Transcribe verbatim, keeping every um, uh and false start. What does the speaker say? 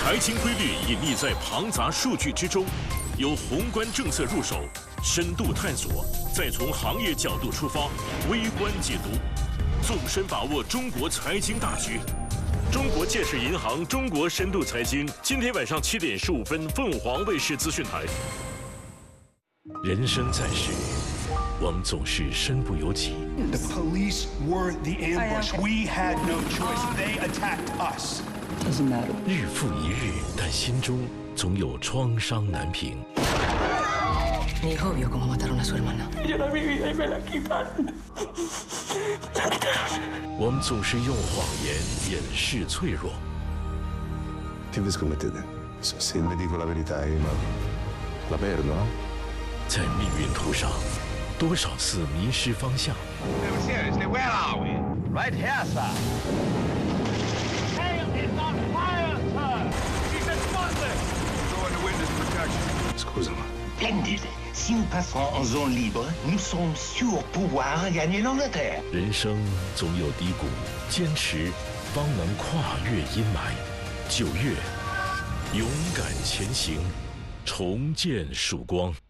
财经规律隐匿在庞杂数据之中，由宏观政策入手，深度探索，再从行业角度出发，微观解读，纵深把握中国财经大局。中国建设银行中国深度财经，今天晚上七点十五分，凤凰卫视资讯台。人生在世，我们总是身不由己。 The police were the ambush. We had no choice. They attacked us. Doesn't matter. 日复一日，但心中总有创伤难平。 Mi hijo vio cómo mataron a su hermana. Yo era mi vida y me la quitaron. 我们总是用谎言掩饰脆弱。 Che vi scommettete? Se le dico la verità, ma la perdo, no? 在命运途上，多少次迷失方向。 No, seriously, where are we? Right here, sir. Tail is on fire, sir. He's a sponsor. Go into witness protection. Scusa, ma Splendide. Si nous passons en zone libre, nous sommes sûrs pouvoir gagner l'Angleterre. 人生总有低谷，坚持方能跨越阴霾。九月，勇敢前行，重见曙光。